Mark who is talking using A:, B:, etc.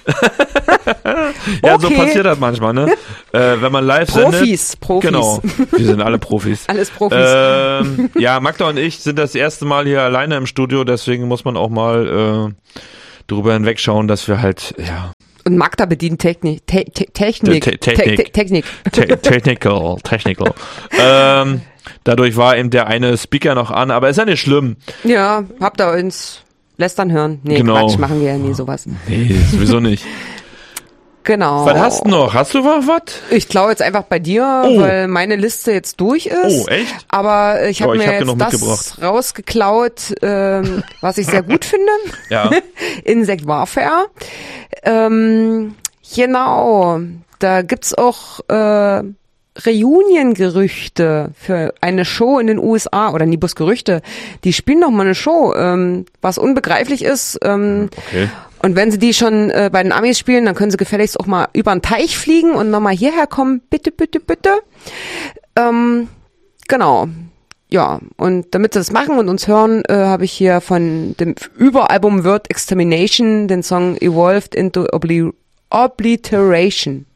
A: Ja, so passiert das manchmal, ne? Wenn man live
B: Profis.
A: Genau, wir sind alle Profis.
B: Alles Profis.
A: Ja, Magda und ich sind das erste Mal hier alleine im Studio, deswegen muss man auch mal drüber hinwegschauen, dass wir halt, ja...
B: Und Magda bedient Technik.
A: Technical. Dadurch war eben der eine Speaker noch an, aber ist ja nicht schlimm.
B: Ja, habt ihr uns lästern hören? Nee,
A: genau.
B: Quatsch, machen wir ja nie sowas.
A: Nee, sowieso nicht.
B: Genau.
A: Was hast du noch? Hast du was?
B: Ich klaue jetzt einfach bei dir, weil meine Liste jetzt durch ist.
A: Oh, echt?
B: Aber ich habe mir jetzt das rausgeklaut, was ich sehr gut finde.
A: Ja.
B: Insect Warfare. Genau. Da gibt's auch Reunion-Gerüchte für eine Show in den USA, oder nie bloß Gerüchte. Die spielen noch mal eine Show, was unbegreiflich ist.
A: Okay.
B: Und wenn sie die schon bei den Amis spielen, dann können sie gefälligst auch mal über den Teich fliegen und nochmal hierher kommen. Bitte, bitte, bitte. Genau. Ja, und damit sie das machen und uns hören, habe ich hier von dem Überalbum Word Extermination den Song Evolved into Obliteration.